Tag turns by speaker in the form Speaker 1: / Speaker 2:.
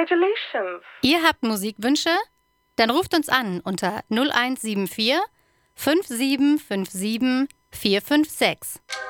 Speaker 1: Congratulations.
Speaker 2: Ihr habt Musikwünsche? Dann ruft uns an unter 0174 5757 456.